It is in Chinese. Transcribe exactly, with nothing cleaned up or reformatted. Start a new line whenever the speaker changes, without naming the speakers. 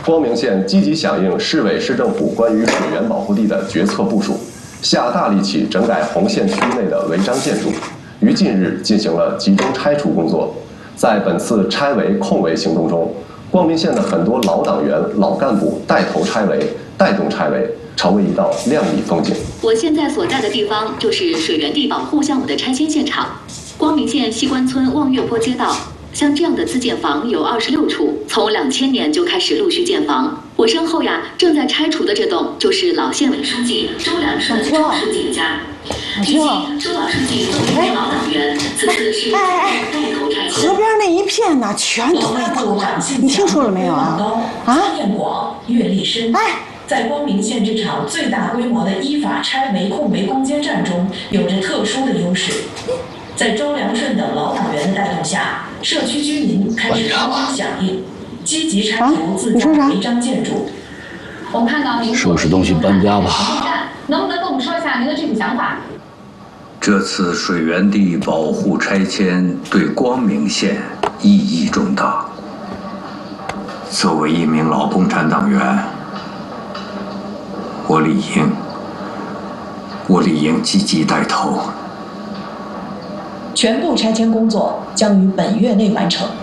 光明县积极响应市委市政府关于水源保护地的决策部署，下大力气整改红县区内的违章建筑，于近日进行了集中拆除工作。在本次拆违控违行动中，光明县的很多老党员、老干部带头拆违、带动拆违，成为一道亮丽风景。
我现在所在的地方就是水源地保护项目的拆迁现场，光明县西关村望月坡街道。 像这样的自建房有二十六处，从两千年就开始陆续建房。我身后呀，正在拆除的这栋就是老县委书记周良顺周书记家。据悉，周老书记作为老党员，此次是带头拆迁。
河边那一片呢，全推倒了。你听说了没有啊？啊？
经验广，阅历深。哎。 在光明县这场最大规模的依法拆违控违攻坚战中，有着特殊的优势。在周良顺等老党员的带动下，社区居民开始纷纷响应，积极拆除自家违章建筑。
我们看到您
收拾东西搬家吧。
能不能跟我们说一下您的具体想法？
这次水源地保护拆迁对光明县意义重大。作为一名老共产党员， 我理应，我理应积极带头。
全部拆迁工作将于本月内完成。